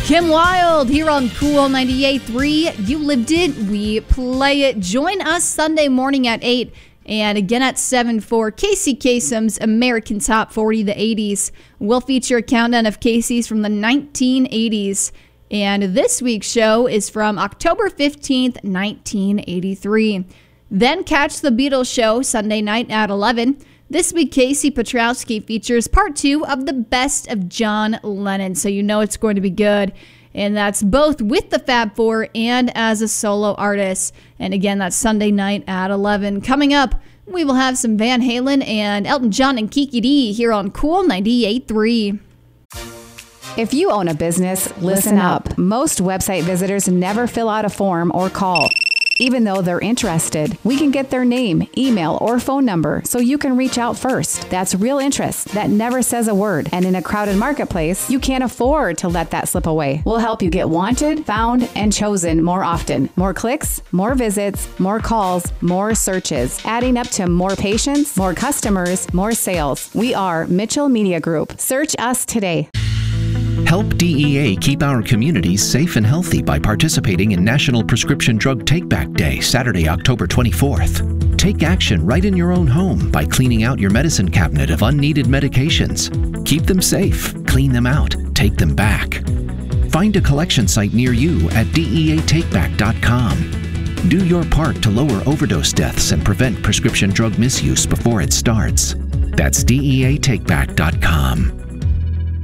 Kim Wilde here on Cool 98.3. You lived it, we play it. Join us Sunday morning at 8 and again at 7 for Casey Kasem's American Top 40, the 80s. We'll feature a countdown of Casey's from the 1980s. And this week's show is from October 15th, 1983. Then catch the Beatles show Sunday night at 11. This week, Casey Piotrowski features part 2 of the best of John Lennon, so you know it's going to be good. And that's both with the Fab Four and as a solo artist. And again, that's Sunday night at 11. Coming up, we will have some Van Halen and Elton John and Kiki D here on Cool 98.3. If you own a business, listen up. Most website visitors never fill out a form or call. Even though they're interested, we can get their name, email, or phone number so you can reach out first. That's real interest that never says a word. And in a crowded marketplace, you can't afford to let that slip away. We'll help you get wanted, found, and chosen more often. More clicks, more visits, more calls, more searches, adding up to more patients, more customers, more sales. We are Mitchell Media Group. Search us today. Help DEA keep our communities safe and healthy by participating in National Prescription Drug Take-Back Day, Saturday, October 24th. Take action right in your own home by cleaning out your medicine cabinet of unneeded medications. Keep them safe, clean them out, take them back. Find a collection site near you at DEATakeback.com. Do your part to lower overdose deaths and prevent prescription drug misuse before it starts. That's DEATakeback.com.